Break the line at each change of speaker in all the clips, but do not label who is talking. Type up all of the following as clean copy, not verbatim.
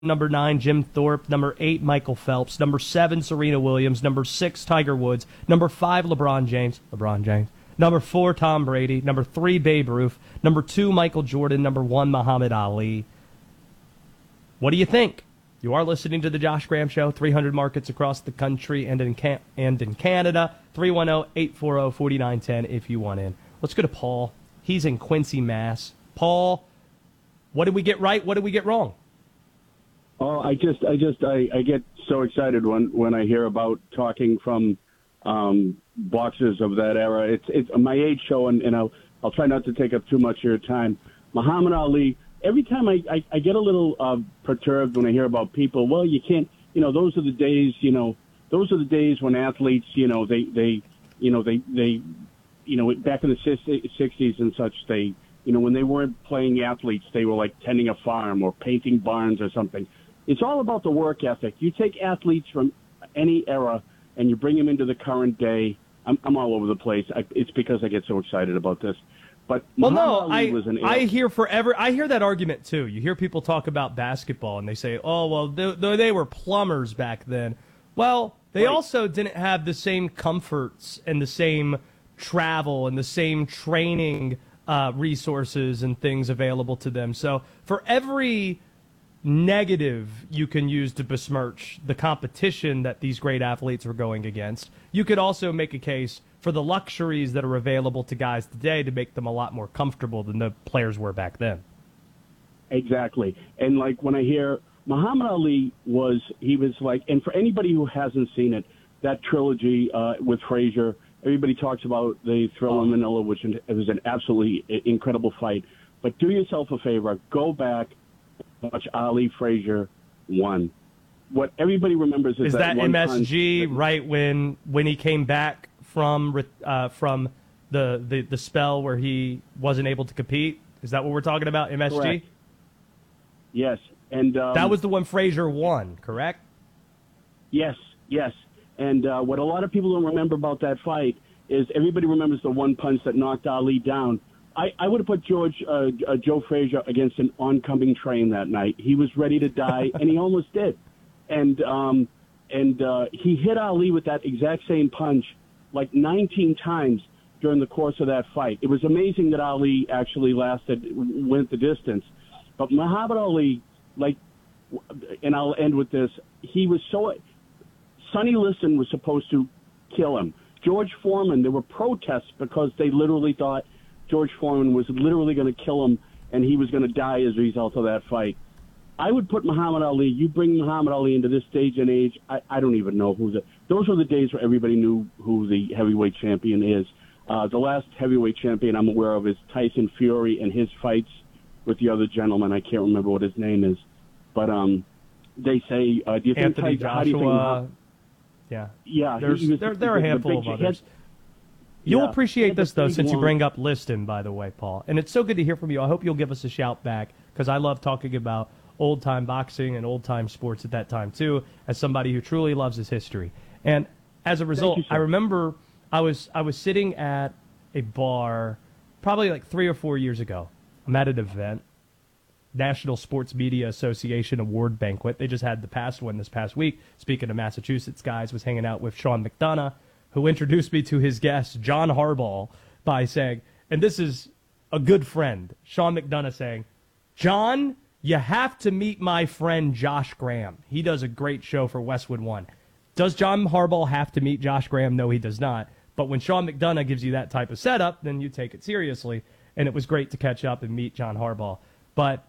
number 9, Jim Thorpe, number 8, Michael Phelps, number 7, Serena Williams, number 6, Tiger Woods, number 5, LeBron James, number 4, Tom Brady, number 3, Babe Ruth, number 2, Michael Jordan, number 1, Muhammad Ali. What do you think? You are listening to the Josh Graham Show, 300 markets across the country and in Canada, 310-840-4910 if you want in. Let's go to Paul. He's in Quincy, Mass. Paul, what did we get right? What did we get wrong?
Oh, I get so excited when I hear about talking from boxers of that era. It's my age show, and I'll try not to take up too much of your time. Muhammad Ali. Every time I get a little perturbed when I hear about people. Well, you can't. Those are the days. Those are the days when athletes. They back in the '60s and such. When they weren't playing athletes, they were like tending a farm or painting barns or something. It's all about the work ethic. You take athletes from any era and you bring them into the current day. I'm all over the place. It's because I get so excited about this. But
I hear that argument too. You hear people talk about basketball and they say, "Oh, well, they were plumbers back then." Well, they also didn't have the same comforts and the same travel and the same training resources and things available to them. So for every negative you can use to besmirch the competition that these great athletes were going against, you could also make a case for the luxuries that are available to guys today to make them a lot more comfortable than the players were back then.
Exactly. And like when I hear Muhammad Ali and for anybody who hasn't seen it, that trilogy with Frazier, everybody talks about the Thriller in Manila, which was an absolutely incredible fight. But do yourself a favor, go back, watch Ali Frazier 1. What everybody remembers is that
MSG right when he came back from the spell where he wasn't able to compete. Is that what we're talking about? MSG.
Correct. Yes, and
that was the one Frazier won. Correct.
Yes. And what a lot of people don't remember about that fight is everybody remembers the one punch that knocked Ali down. I would have put Joe Frazier against an oncoming train that night. He was ready to die, and he almost did. And he hit Ali with that exact same punch like 19 times during the course of that fight. It was amazing that Ali actually went the distance. But Muhammad Ali, and I'll end with this, Sonny Liston was supposed to kill him. George Foreman, there were protests because they literally thought George Foreman was literally going to kill him and he was going to die as a result of that fight. I would put Muhammad Ali, you bring Muhammad Ali into this stage and age, I don't even know those were the days where everybody knew who the heavyweight champion is. The last heavyweight champion I'm aware of is Tyson Fury and his fights with the other gentleman. I can't remember what his name is. But they say, do you think
Anthony Joshua? Yeah. There are a handful of others. You'll appreciate this, though, since you bring up Liston, by the way, Paul. And it's so good to hear from you. I hope you'll give us a shout back, because I love talking about old-time boxing and old-time sports at that time, too, as somebody who truly loves his history. And as a result, I remember I was sitting at a bar probably like 3 or 4 years ago. I'm at an event, National Sports Media Association Award Banquet. They just had the past one this past week. Speaking of Massachusetts guys, was hanging out with Sean McDonough, who introduced me to his guest, John Harbaugh, by saying, and this is a good friend, Sean McDonough saying, "John, you have to meet my friend Josh Graham. He does a great show for Westwood One." Does John Harbaugh have to meet Josh Graham? No, he does not. But when Sean McDonough gives you that type of setup, then you take it seriously. And it was great to catch up and meet John Harbaugh. But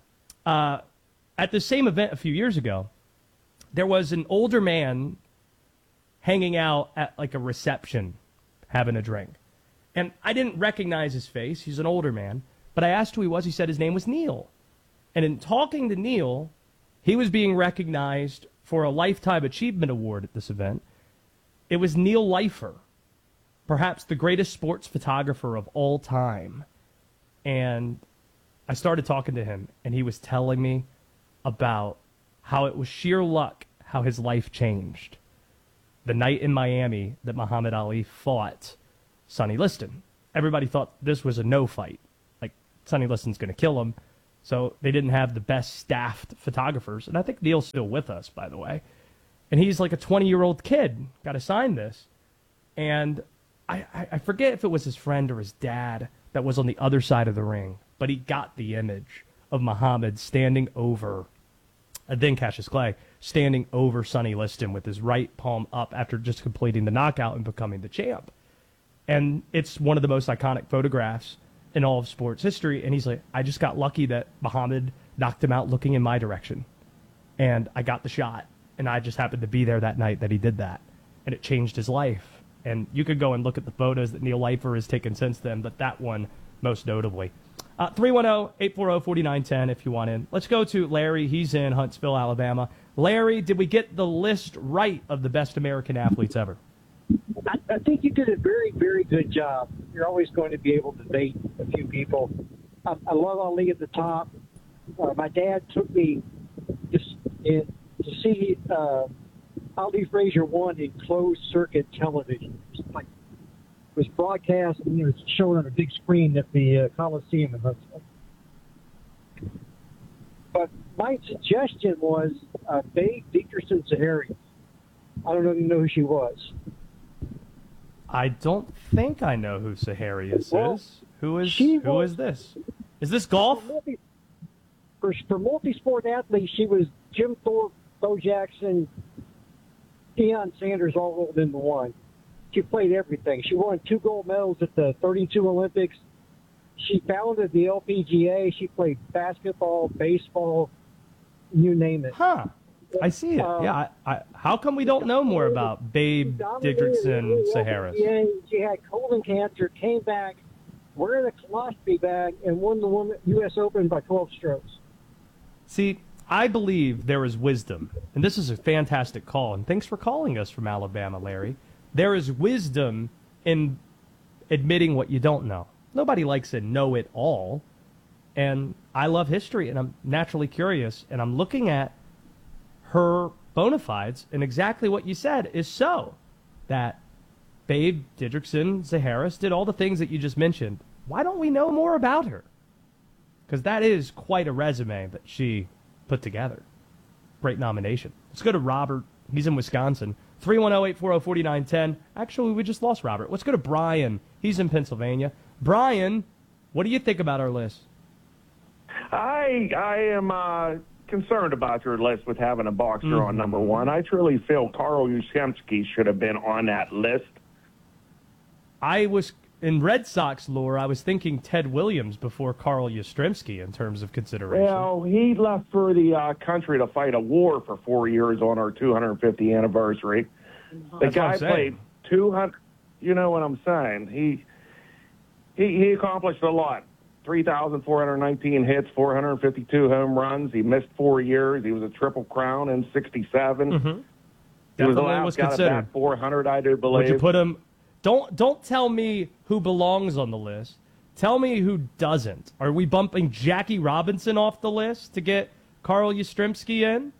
at the same event a few years ago, there was an older man hanging out at like a reception, having a drink. And I didn't recognize his face. He's an older man. But I asked who he was. He said his name was Neil. And in talking to Neil, he was being recognized for a Lifetime Achievement Award at this event. It was Neil Leifer, perhaps the greatest sports photographer of all time. And I started talking to him, and he was telling me about how it was sheer luck how his life changed the night in Miami that Muhammad Ali fought Sonny Liston. Everybody thought this was a no fight. Like, Sonny Liston's going to kill him. So they didn't have the best staffed photographers. And I think Neil's still with us, by the way. And he's like a 20-year-old kid, got to sign this. And I forget if it was his friend or his dad that was on the other side of the ring, but he got the image of Muhammad standing over, then Cassius Clay, standing over Sonny Liston with his right palm up after just completing the knockout and becoming the champ. And it's one of the most iconic photographs in all of sports history. And he's like, I just got lucky that Muhammad knocked him out looking in my direction. And I got the shot. And I just happened to be there that night that he did that. And it changed his life. And you could go and look at the photos that Neil Leifer has taken since then, but that one most notably. 310-840-4910 if you want in. Let's go to Larry. He's in Huntsville, Alabama. Larry, did we get the list right of the best American athletes ever?
I think you did a very, very good job. You're always going to be able to debate a few people. I love Ali at the top. My dad took me to see Ali Frazier won in closed circuit television. It was broadcast and it was shown on a big screen at the Coliseum in Huntsville. But my suggestion was Babe Dickerson Zaharias. I don't know if you know who she was.
I don't think I know who Zaharias is. Who is this? Is this golf?
For multi-sport athletes, she was Jim Thorpe, Bo Jackson, Deion Sanders all rolled into one. She played everything. She won 2 gold medals at the 32 Olympics. She founded the LPGA. She played basketball, baseball, you name it.
Huh. I see it. Yeah. How come we don't know more about Babe Dickerson Zaharias?
Yeah, she had colon cancer, came back, wearing a colostomy bag, and won the U.S. Open by 12 strokes.
See, I believe there is wisdom, and this is a fantastic call, and thanks for calling us from Alabama, Larry. There is wisdom in admitting what you don't know. Nobody likes a know-it-all, and I love history, and I'm naturally curious, and I'm looking at her bona fides, and exactly what you said is so, that Babe Dickerson Zaharias did all the things that you just mentioned. Why don't we know more about her? Because that is quite a resume that she put together. Great nomination. Let's go to Robert. He's in Wisconsin. 310-840-4910. Actually, we just lost Robert. Let's go to Brian. He's in Pennsylvania. Brian, what do you think about our list?
I am concerned about your list with having a boxer on number one. I truly feel Carl Yastrzemski should have been on that list.
I was, in Red Sox lore, I was thinking Ted Williams before Carl Yastrzemski in terms of consideration.
Well, he left for the country to fight a war for 4 years on our 250th anniversary. The guy played 200. You know what I'm saying? He accomplished a lot. 3,419 hits, 452 home runs. He missed 4 years. He was a Triple Crown in '67.
Mm-hmm.
He was the last guy to bat 400, I do believe.
Would you put him? Don't tell me who belongs on the list. Tell me who doesn't. Are we bumping Jackie Robinson off the list to get Carl Yastrzemski in?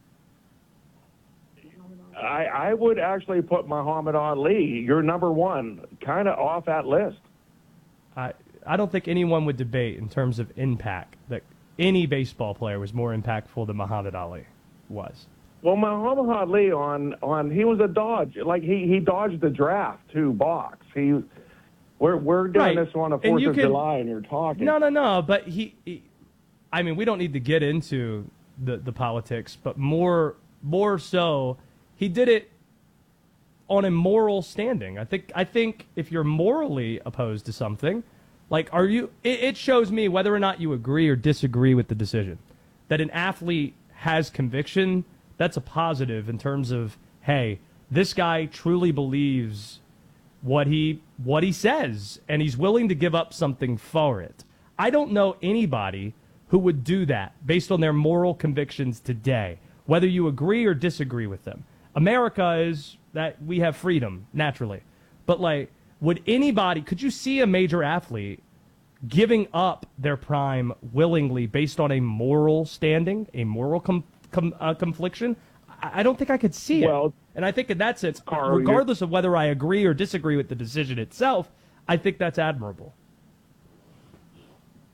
I would actually put Muhammad Ali, your number one, kind of off that list.
I don't think anyone would debate in terms of impact that any baseball player was more impactful than Muhammad Ali was.
Well, Muhammad Ali he was a dodge. Like he dodged the draft to box. We're doing this on the 4th of July, and you're talking.
No. But I mean, we don't need to get into the politics, but more so, he did it on a moral standing. I think if you're morally opposed to something, like, it shows me whether or not you agree or disagree with the decision. That an athlete has conviction, that's a positive in terms of, hey, this guy truly believes what he says, and he's willing to give up something for it. I don't know anybody who would do that based on their moral convictions today, whether you agree or disagree with them. America is that we have freedom, naturally. But, like, could you see a major athlete giving up their prime willingly based on a moral standing, a moral confliction? I don't think I could see it. And I think in that sense, regardless of whether I agree or disagree with the decision itself, I think that's admirable.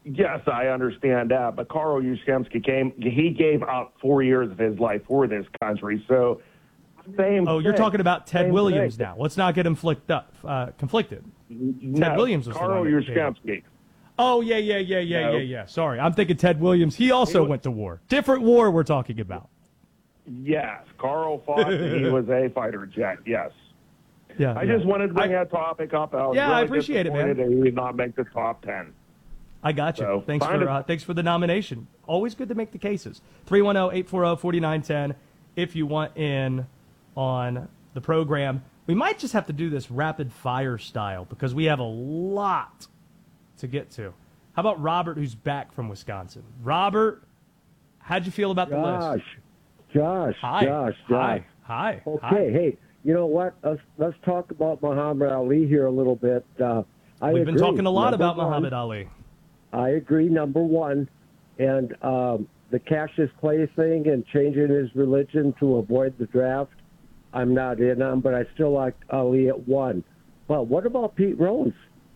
Yes, I understand that, but Carl Yastrzemski he gave up 4 years of his life for this country, so same
Oh, you're
thing.
talking about Ted
Same
Williams
thing.
now. Let's not get him conflicted. Ted Williams was
Carl
the one that came up.
Yastrzemski.
Oh, yeah. Sorry, I'm thinking Ted Williams. He also went to war. Different war we're talking about.
Yes, Carl fought, and he was a fighter jet, yes.
Yeah,
I just wanted to bring that topic up. I was really
I appreciate it, man.
disappointed that he did not make the top 10.
I got you.
So,
thanks for the nomination. Always good to make the cases. 310-840-4910 if you want in on the program. We might just have to do this rapid fire style because we have a lot to get to. How about Robert, who's back from Wisconsin? Robert, how'd you feel about the list?
Josh.
Hi.
Okay, hey, you know what? Let's talk about Muhammad Ali here a little bit.
We've been talking a lot about Muhammad Ali.
I agree, number one. And the Cassius Clay thing and changing his religion to avoid the draft, I'm not in on, but I still like Ali at 1. But what about Pete Rose?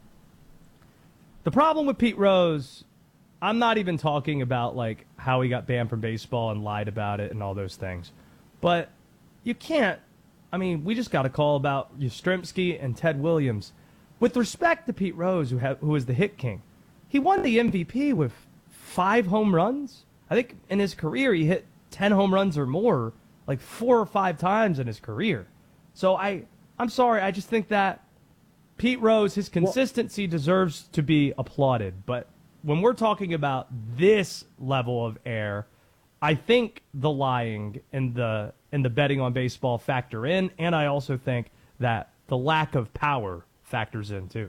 The problem with Pete Rose, I'm not even talking about like how he got banned from baseball and lied about it and all those things. But you can't, I mean, we just got a call about Yastrzemski and Ted Williams. With respect to Pete Rose, who is the hit king, he won the MVP with 5 home runs. I think in his career he hit 10 home runs or more, like 4 or 5 times in his career. So I'm sorry, I just think that Pete Rose, his consistency deserves to be applauded. But when we're talking about this level of air, I think the lying and the betting on baseball factor in, and I also think that the lack of power factors in too.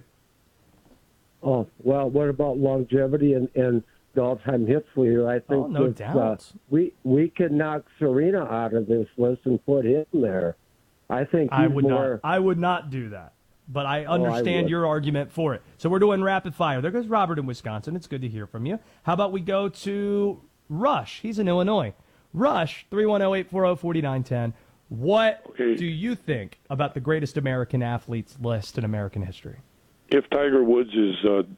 Oh, well, what about longevity and the all-time hits leader? I think
no doubt.
We can knock Serena out of this list and put him there. I think
I would not do that. But I understand your argument for it. So we're doing rapid fire. There goes Robert in Wisconsin. It's good to hear from you. How about we go to Rush? He's in Illinois. Rush, 310-840-4910. What do you think about the greatest American athletes list in American history?
If Tiger Woods is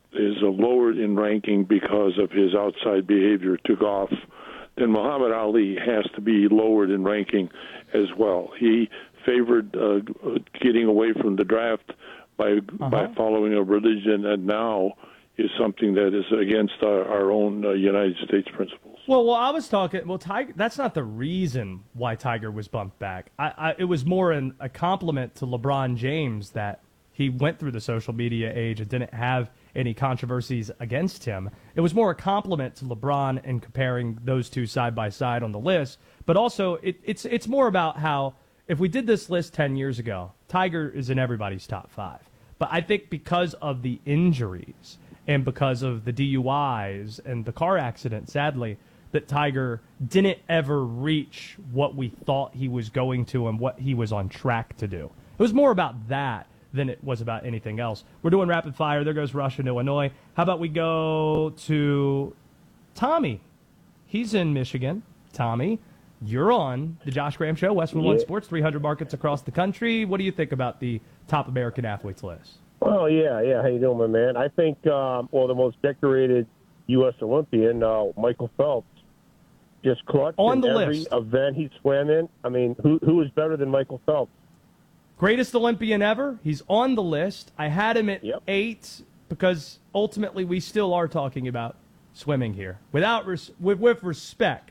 lowered in ranking because of his outside behavior to golf, then Muhammad Ali has to be lowered in ranking as well. He favored getting away from the draft by following a religion, and now is something that is against our own United States principles.
Well, I was talking. Well, Tiger. That's not the reason why Tiger was bumped back. It was more a compliment to LeBron James that he went through the social media age and didn't have any controversies against him. It was more a compliment to LeBron and comparing those two side by side on the list. But also, it's more about how if we did this list 10 years ago, Tiger is in everybody's top 5. But I think because of the injuries and because of the DUIs and the car accident, sadly, that Tiger didn't ever reach what we thought he was going to and what he was on track to do. It was more about that than it was about anything else. We're doing rapid fire. There goes Rush in Illinois. How about we go to Tommy? He's in Michigan. Tommy, you're on the Josh Graham Show, Westwood One Sports, 300 markets across the country. What do you think about the top American athletes list?
Well, yeah. How you doing, my man? I think, the most decorated U.S. Olympian, Michael Phelps, just clutched
on the
every
list.
Event he swam in. I mean, who is better than Michael Phelps?
Greatest Olympian ever. He's on the list. I had him at 8 because ultimately we still are talking about swimming here. With respect.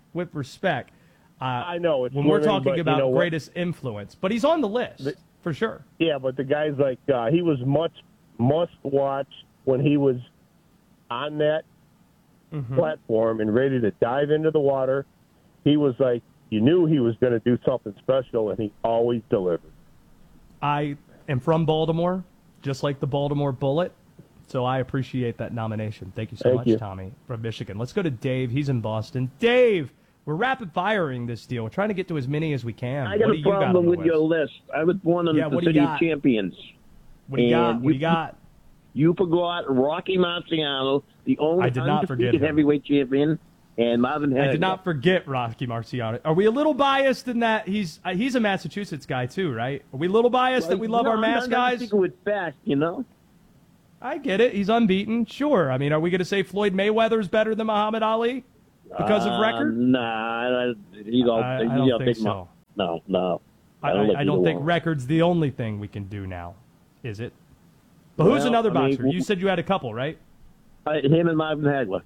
I know it's
when we're talking about greatest influence, but he's on the list for sure.
Yeah, but the guy's like he was must watch when he was on that platform and ready to dive into the water. He was like, you knew he was going to do something special, and he always delivered.
I am from Baltimore, just like the Baltimore Bullet, so I appreciate that nomination. Thank you so much, Tommy, from Michigan. Let's go to Dave. He's in Boston. Dave, we're rapid-firing this deal. We're trying to get to as many as we can.
I got a problem with your list. I was born on the City of Champions.
What do you got? What do you got?
You forgot Rocky Marciano, the only undefeated heavyweight champion, and Marvin Hagler.
I did not forget Rocky Marciano. Are we a little biased in that he's a Massachusetts guy too, right? Are we a little biased that we love our Mass guys?
I'm sticking with facts, you know.
I get it. He's unbeaten. Sure. I mean, are we going to say Floyd Mayweather's better than Muhammad Ali because of record?
Nah, you don't
think so.
No.
I don't think record's the only thing we can do now, is it? But who's another boxer? You said you had a couple, right?
Him and Marvin Hagler.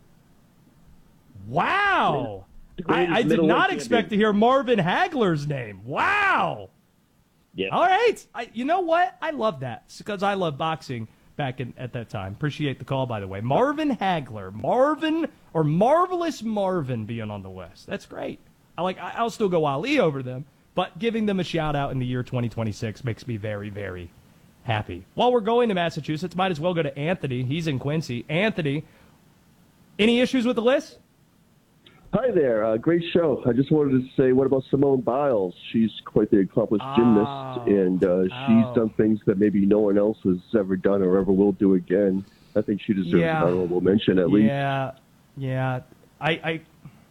Wow. I did not expect to hear Marvin Hagler's name. Wow.
Yeah.
All right. You know what? I love that. It's because I love boxing back at that time. Appreciate the call, by the way. Marvin Hagler. Marvelous Marvin being on the list. That's great. I'll still go Ali over them, but giving them a shout-out in the year 2026 makes me very, very happy. While we're going to Massachusetts, might as well go to Anthony. He's in Quincy. Anthony, any issues with the list?
Hi there. Great show. I just wanted to say, what about Simone Biles? She's quite the accomplished gymnast, and she's done things that maybe no one else has ever done or ever will do again. I think she deserves an honorable mention at least.
Yeah. I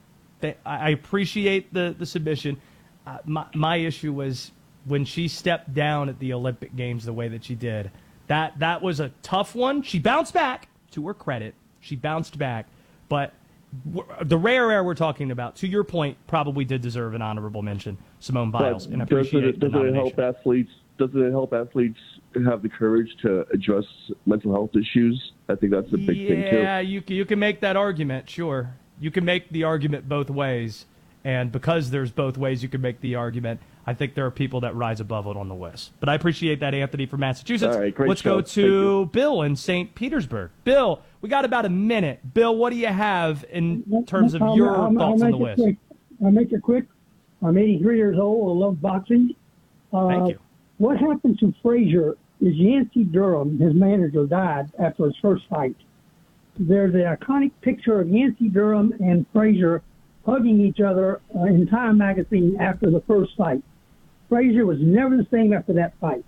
appreciate the submission. My issue was when she stepped down at the Olympic Games the way that she did. That was a tough one. She bounced back, to her credit. She bounced back, but the rare air we're talking about, to your point, probably did deserve an honorable mention, Simone Biles, and appreciate the nomination.
Doesn't it help athletes have the courage to address mental health issues? I think that's a big thing, too.
Yeah, you can make that argument, sure. You can make the argument both ways, and because there's both ways you can make the argument, I think there are people that rise above it on the list. But I appreciate that, Anthony, from Massachusetts.
All right, great
Let's
show.
go to Bill in St. Petersburg. Bill, we got about a minute. Bill, what do you have in terms of your thoughts on the list?
I'll make it quick. I'm 83 years old. I love boxing.
Thank you.
What happened to Frazier is Yancey Durham, his manager, died after his first fight. There's an iconic picture of Yancey Durham and Frazier hugging each other in Time magazine after the first fight. Frazier was never the same after that fight.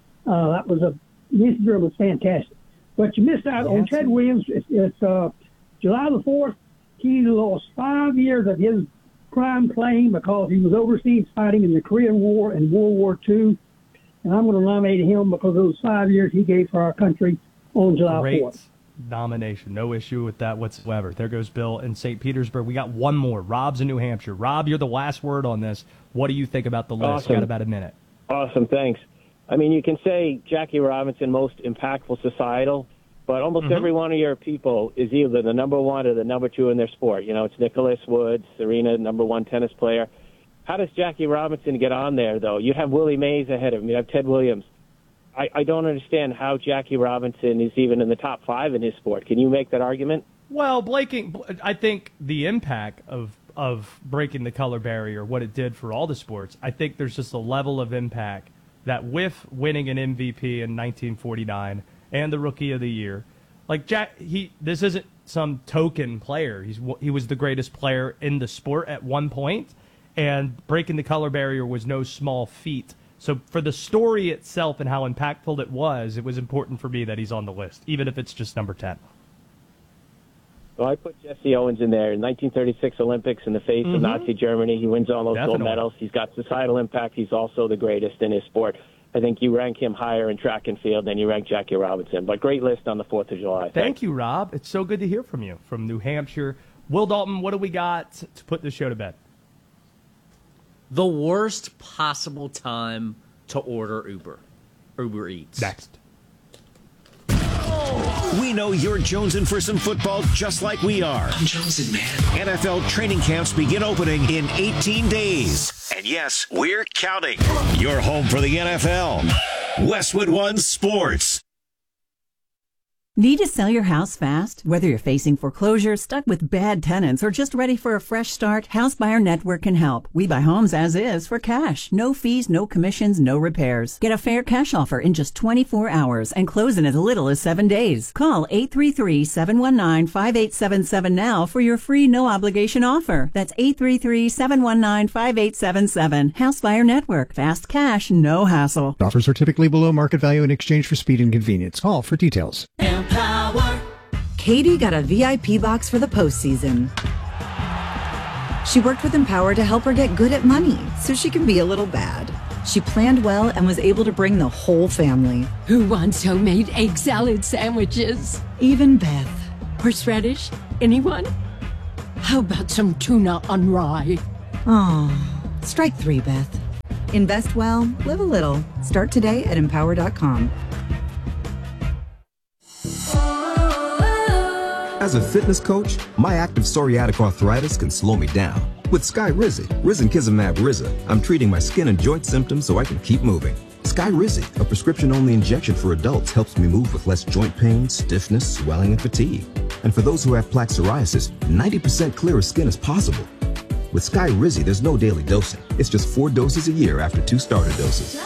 Yancey Durham was fantastic. But you missed out on Ted Williams. It's July the 4th. He lost 5 years of his crime claim because he was overseas fighting in the Korean War and World War II. And I'm going to nominate him because of those 5 years he gave for our country on July 4th.
Nomination. No issue with that whatsoever. There goes Bill in St. Petersburg. We got one more. Rob's in New Hampshire. Rob, you're the last word on this. What do you think about the list?
Awesome.
Got about a minute.
Awesome. Thanks. I mean, you can say Jackie Robinson, most impactful societal, but almost every one of your people is either the number one or the number two in their sport. You know, it's Nicholas Woods, Serena, number one tennis player. How does Jackie Robinson get on there, though? You have Willie Mays ahead of him. You have Ted Williams. I don't understand how Jackie Robinson is even in the top 5 in his sport. Can you make that argument?
Well, I think the impact of breaking the color barrier, what it did for all the sports, I think there's just a level of impact that with winning an MVP in 1949 and the Rookie of the Year, like this isn't some token player. He was the greatest player in the sport at one point, and breaking the color barrier was no small feat. So for the story itself and how impactful it was important for me that he's on the list, even if it's just number 10.
Well, I put Jesse Owens in there in 1936 Olympics in the face of Nazi Germany. He wins all those gold medals. He's got societal impact. He's also the greatest in his sport. I think you rank him higher in track and field than you rank Jackie Robinson. But great list on the 4th of July.
Thank you, Rob. It's so good to hear from you from New Hampshire. Will Dalton, what do we got to put this show to bed?
The worst possible time to order Uber Eats.
Next.
We know you're jonesing for some football just like we are.
I'm jonesing, man.
NFL training camps begin opening in 18 days. And yes, we're counting. Your home for the NFL. Westwood One Sports.
Need to sell your house fast? Whether you're facing foreclosure, stuck with bad tenants, or just ready for a fresh start, House Buyer Network can help. We buy homes as is for cash. No fees, no commissions, no repairs. Get a fair cash offer in just 24 hours and close in as little as 7 days. Call 833-719-5877 now for your free no-obligation offer. That's 833-719-5877. House Buyer Network. Fast cash, no hassle.
Offers are typically below market value in exchange for speed and convenience. Call for details.
Power. Katie got a VIP box for the postseason. She worked with Empower to help her get good at money so she can be a little bad. She planned well and was able to bring the whole family.
Who wants homemade egg salad sandwiches?
Even Beth.
Horseradish? Anyone? How about some tuna on rye?
Oh, strike 3, Beth. Invest well, live a little. Start today at Empower.com.
As a fitness coach, my active psoriatic arthritis can slow me down. With Skyrizi, Risankizumab Riza, I'm treating my skin and joint symptoms so I can keep moving. Skyrizi, a prescription-only injection for adults, helps me move with less joint pain, stiffness, swelling, and fatigue. And for those who have plaque psoriasis, 90% clearer skin is possible. With Skyrizi, there's no daily dosing. It's just 4 doses a year after 2 starter doses.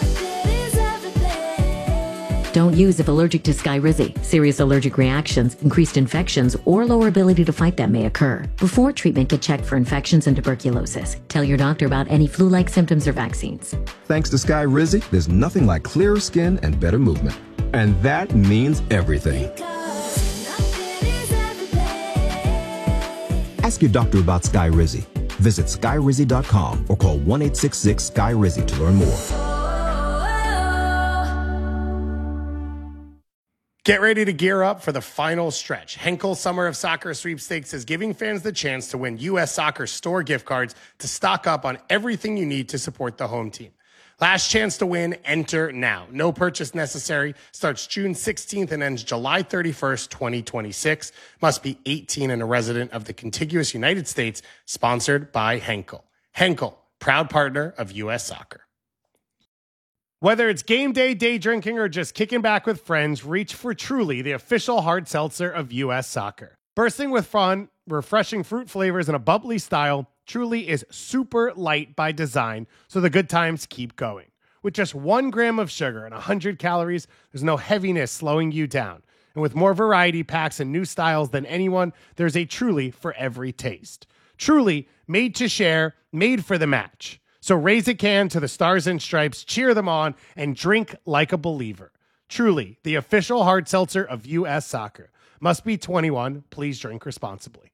Don't use if allergic to Skyrizi. Serious allergic reactions, increased infections, or lower ability to fight them may occur. Before treatment, get checked for infections and tuberculosis. Tell your doctor about any flu-like symptoms or vaccines.
Thanks to Skyrizi, there's nothing like clearer skin and better movement. And that means everything. Ask your doctor about Skyrizi. Visit Skyrizi.com or call 1-866-SKY-RIZI to learn more.
Get ready to gear up for the final stretch. Henkel Summer of Soccer Sweepstakes is giving fans the chance to win U.S. Soccer store gift cards to stock up on everything you need to support the home team. Last chance to win, enter now. No purchase necessary. Starts June 16th and ends July 31st, 2026. Must be 18 and a resident of the contiguous United States. Sponsored by Henkel. Henkel, proud partner of U.S. Soccer. Whether it's game day, day drinking, or just kicking back with friends, reach for Truly, the official hard seltzer of U.S. Soccer. Bursting with fun, refreshing fruit flavors, and a bubbly style, Truly is super light by design, so the good times keep going. With just 1 gram of sugar and 100 calories, there's no heaviness slowing you down. And with more variety packs and new styles than anyone, there's a Truly for every taste. Truly, made to share, made for the match. So raise a can to the Stars and Stripes, cheer them on, and drink like a believer. Truly, the official hard seltzer of U.S. Soccer. Must be 21. Please drink responsibly.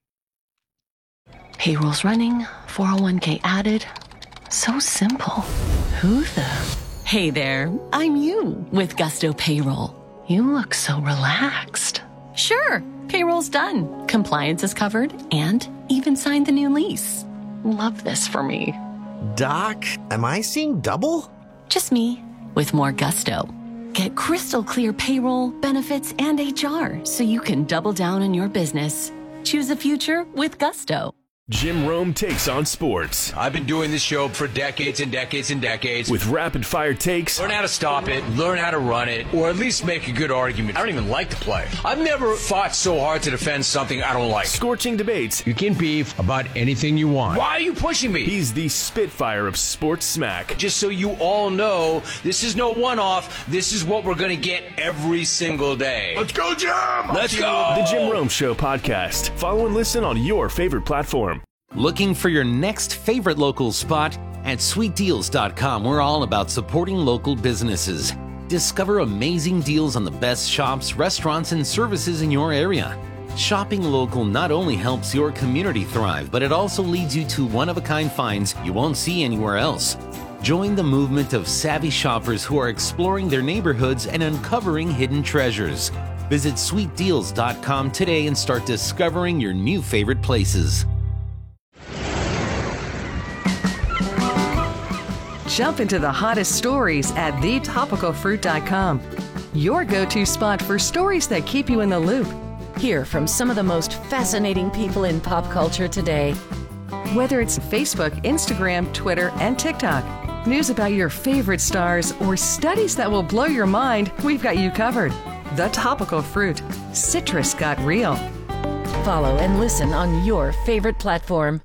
Payroll's running, 401k added. So simple. Who the? Hey there, I'm you with Gusto Payroll. You look so relaxed. Sure, payroll's done. Compliance is covered and even signed the new lease. Love this for me.
Doc, am I seeing double?
Just me, with more gusto. Get crystal clear payroll, benefits, and HR so you can double down on your business. Choose a future with Gusto.
Jim Rome takes on sports.
I've been doing this show for decades and decades and decades.
With rapid-fire takes.
Learn how to stop it, learn how to run it, or at least make a good argument. I don't even like to play. I've never fought so hard to defend something I don't like.
Scorching debates.
You can beef about anything you want. Why are you pushing me?
He's the Spitfire of sports smack.
Just so you all know, this is no one-off. This is what we're going to get every single day.
Let's go, Jim! Let's go! The Jim Rome Show podcast. Follow and listen on your favorite platform.
Looking for your next favorite local spot? At sweetdeals.com, we're all about supporting local businesses. Discover amazing deals on the best shops, restaurants, and services in your area. Shopping local not only helps your community thrive, but it also leads you to one-of-a-kind finds you won't see anywhere else. Join the movement of savvy shoppers who are exploring their neighborhoods and uncovering hidden treasures. Visit sweetdeals.com today and start discovering your new favorite places.
Jump into the hottest stories at thetopicalfruit.com. Your go-to spot for stories that keep you in the loop.
Hear from some of the most fascinating people in pop culture today.
Whether it's Facebook, Instagram, Twitter, and TikTok, news about your favorite stars, or studies that will blow your mind, we've got you covered. The Topical Fruit. Citrus got real.
Follow and listen on your favorite platform.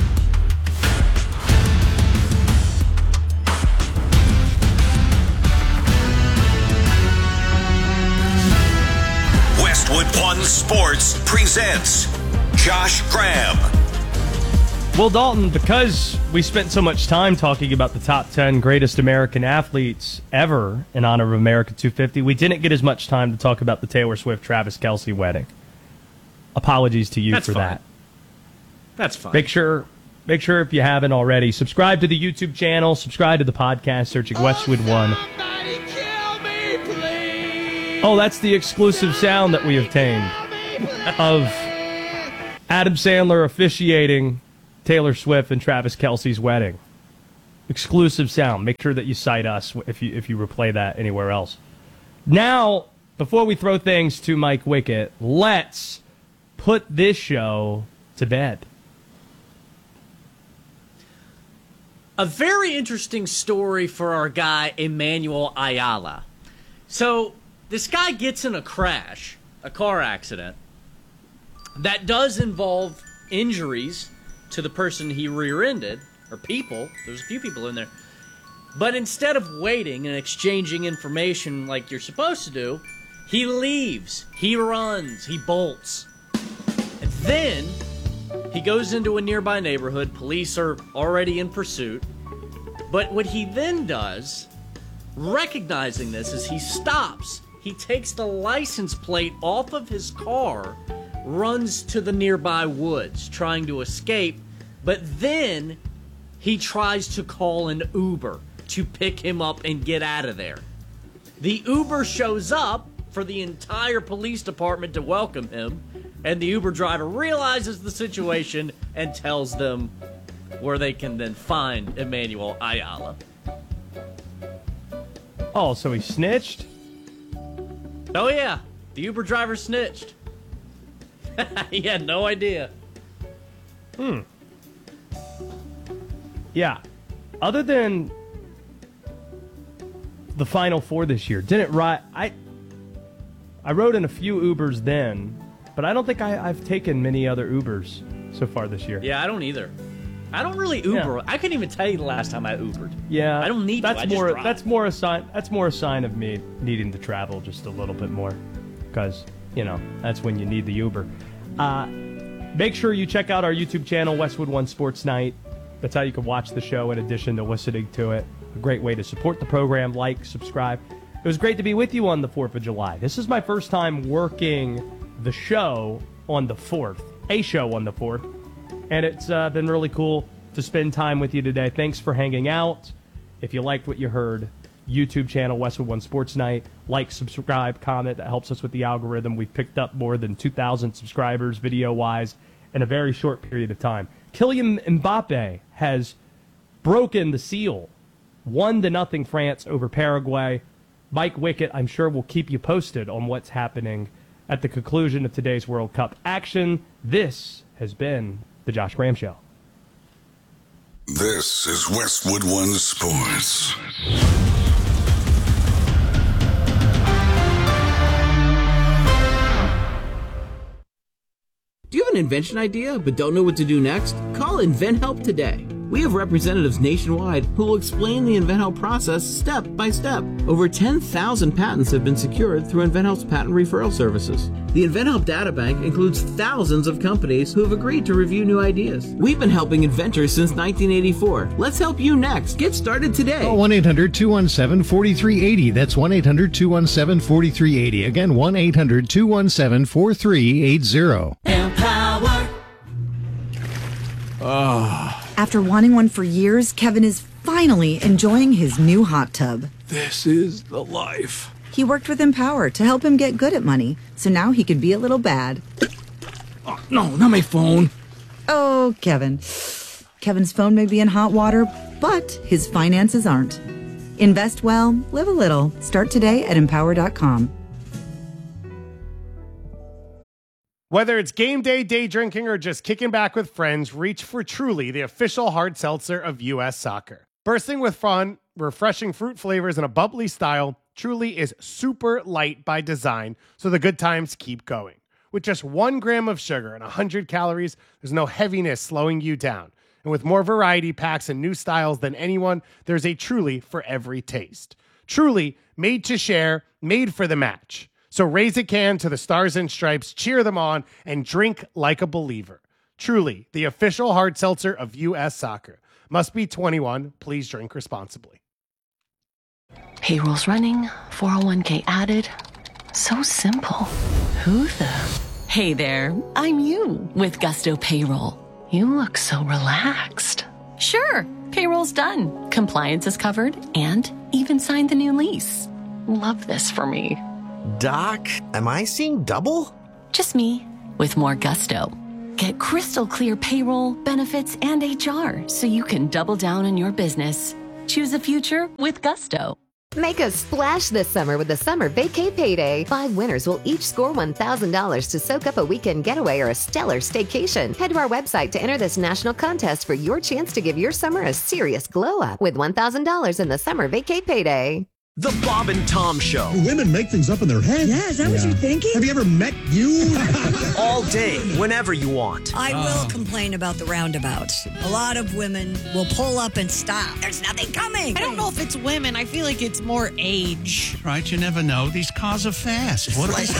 Westwood One Sports presents Josh Graham.
Well, Dalton, because we spent so much time talking about the top 10 greatest American athletes ever in honor of America 250, we didn't get as much time to talk about the Taylor Swift-Travis Kelce wedding. Apologies to you for that.
That's fine.
Make sure Make sure if you haven't already, subscribe to the YouTube channel, subscribe to the podcast, searching Westwood One. Oh, that's the exclusive sound that we obtained of Adam Sandler officiating Taylor Swift and Travis Kelce's wedding. Exclusive sound. Make sure that you cite us if you replay that anywhere else. Now, before we throw things to Mike Wickett, let's put this show to bed.
A very interesting story for our guy, Emmanuel Ayala. So, this guy gets in a crash, a car accident, that does involve injuries to the person he rear-ended, or people. There's a few people in there. But instead of waiting and exchanging information like you're supposed to do, he leaves, he runs, he bolts. And then he goes into a nearby neighborhood. Police are already in pursuit. But what he then does, recognizing this, is he stops. He takes the license plate off of his car, runs to the nearby woods, trying to escape. But then he tries to call an Uber to pick him up and get out of there. The Uber shows up for the entire police department to welcome him, and the Uber driver realizes the situation and tells them where they can then find Emmanuel Ayala.
Oh, so he snitched?
Oh, yeah. The Uber driver snitched. He had no idea.
Yeah. Other than the Final Four this year, didn't ride. I rode in a few Ubers then, but I don't think I've taken many other Ubers so far this year.
Yeah, I don't either. I don't really Uber. Yeah. I couldn't even tell you the last time I Ubered.
Yeah,
I don't need
that's
to.
More. That's more a sign. That's more a sign of me needing to travel just a little bit more, because that's when you need the Uber. Make sure you check out our YouTube channel, Westwood One Sports Night. That's how you can watch the show in addition to listening to it. A great way to support the program. Like, subscribe. It was great to be with you on the 4th of July. This is my first time working the show on the 4th, a show on the 4th, and it's been really cool to spend time with you today. Thanks for hanging out. If you liked what you heard, YouTube channel, Westwood One Sports Night. Like, subscribe, comment. That helps us with the algorithm. We've picked up more than 2,000 subscribers video-wise in a very short period of time. Kylian Mbappe has broken the seal. 1-0 France over Paraguay. Mike Wickett, I'm sure, will keep you posted on what's happening at the conclusion of today's World Cup action. This has been the Josh Graham Show.
This is Westwood One Sports.
Do you have an invention idea but don't know what to do next? Call InventHelp today. We have representatives nationwide who will explain the InventHelp process step by step. Over 10,000 patents have been secured through InventHelp's patent referral services. The InventHelp databank includes thousands of companies who have agreed to review new ideas. We've been helping inventors since 1984. Let's help you next. Get started today.
Call 1-800-217-4380. That's 1-800-217-4380. Again, 1-800-217-4380.
Empower. After wanting one for years, Kevin is finally enjoying his new hot tub.
This is the life.
He worked with Empower to help him get good at money, so now he can be a little bad.
Oh, no, not my phone.
Oh, Kevin. Kevin's phone may be in hot water, but his finances aren't. Invest well, live a little. Start today at Empower.com.
Whether it's game day, day drinking, or just kicking back with friends, reach for Truly, the official hard seltzer of U.S. Soccer. Bursting with fun, refreshing fruit flavors, and a bubbly style, Truly is super light by design, so the good times keep going. With just 1 gram of sugar and 100 calories, there's no heaviness slowing you down. And with more variety packs and new styles than anyone, there's a Truly for every taste. Truly, made to share, made for the match. So raise a can to the Stars and Stripes, cheer them on, and drink like a believer. Truly, the official hard seltzer of U.S. Soccer. Must be 21. Please drink responsibly.
Payroll's running, 401k added. So simple. Who the? Hey there, I'm you with Gusto Payroll. You look so relaxed. Sure, payroll's done. Compliance is covered and even signed the new lease. Love this for me.
Doc, am I seeing double?
Just me, with more gusto. Get crystal clear payroll, benefits, and HR so you can double down on your business. Choose a future with gusto.
Make a splash this summer with the Summer Vacay Payday. 5 winners will each score $1,000 to soak up a weekend getaway or a stellar staycation. Head to our website to enter this national contest for your chance to give your summer a serious glow up with $1,000 in the Summer Vacay Payday.
The Bob and Tom Show.
Women make things up in their head.
Yeah, is that what you're thinking?
Have you ever met you?
All day, whenever you want.
I will complain about the roundabouts. A lot of women will pull up and stop. There's nothing coming.
I don't know if it's women. I feel like it's more age.
Right, you never know. These cars are fast. What
They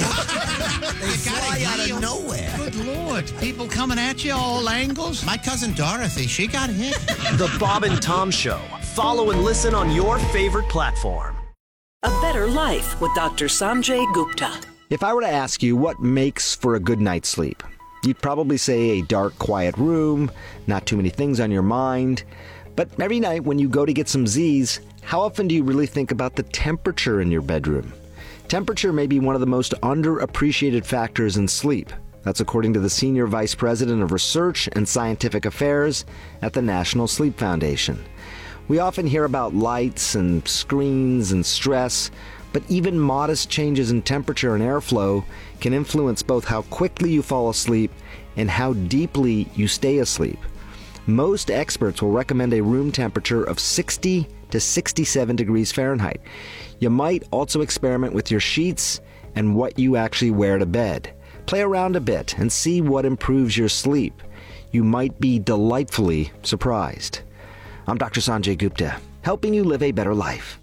fly out of nowhere.
Good Lord. People coming at you all angles. My cousin Dorothy, she got hit.
The Bob and Tom Show. Follow and listen on your favorite platform.
A Better Life with Dr. Sanjay Gupta.
If I were to ask you what makes for a good night's sleep, you'd probably say a dark, quiet room, not too many things on your mind. But every night when you go to get some Z's, how often do you really think about the temperature in your bedroom? Temperature may be one of the most underappreciated factors in sleep. That's according to the Senior Vice President of Research and Scientific Affairs at the National Sleep Foundation. We often hear about lights and screens and stress, but even modest changes in temperature and airflow can influence both how quickly you fall asleep and how deeply you stay asleep. Most experts will recommend a room temperature of 60 to 67 degrees Fahrenheit. You might also experiment with your sheets and what you actually wear to bed. Play around a bit and see what improves your sleep. You might be delightfully surprised. I'm Dr. Sanjay Gupta, helping you live a better life.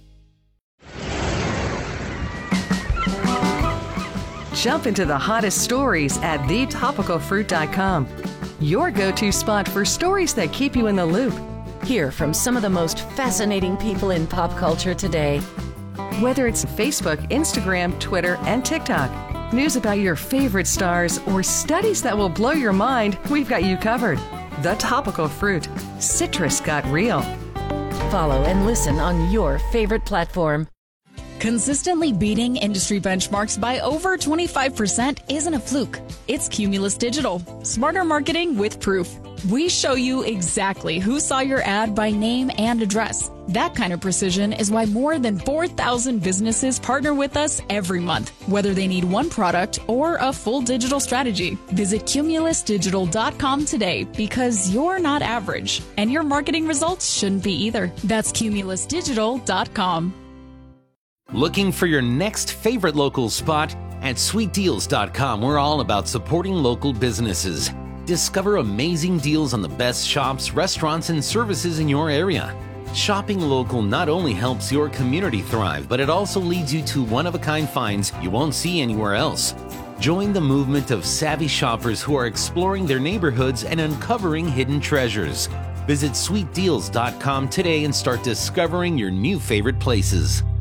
Jump into the hottest stories at thetopicalfruit.com. Your go-to spot for stories that keep you in the loop.
Hear from some of the most fascinating people in pop culture today.
Whether it's Facebook, Instagram, Twitter, and TikTok, news about your favorite stars, or studies that will blow your mind, we've got you covered. The Topical Fruit. Citrus got real.
Follow and listen on your favorite platform.
Consistently beating industry benchmarks by over 25% isn't a fluke. It's Cumulus Digital. Smarter marketing with proof. We show you exactly who saw your ad by name and address. That kind of precision is why more than 4,000 businesses partner with us every month, whether they need one product or a full digital strategy. Visit cumulusdigital.com today because you're not average, and your marketing results shouldn't be either. That's cumulusdigital.com.
Looking for your next favorite local spot? At sweetdeals.com, we're all about supporting local businesses. Discover amazing deals on the best shops, restaurants, and services in your area. Shopping local not only helps your community thrive, but it also leads you to one-of-a-kind finds you won't see anywhere else. Join the movement of savvy shoppers who are exploring their neighborhoods and uncovering hidden treasures. Visit sweetdeals.com today and start discovering your new favorite places.